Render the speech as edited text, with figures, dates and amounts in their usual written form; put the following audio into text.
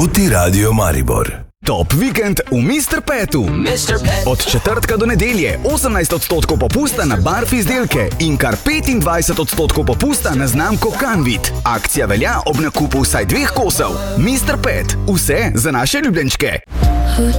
Tuti Radio Maribor. Top vikend v Mr. Petu. Od četrtka do nedelje 18% popusta na barf izdelke in kar 25% popusta na znamko Canvit. Akcija velja ob nakupu vsaj 2 kosov. Mr. Pet, vse za naše ljubljenčke.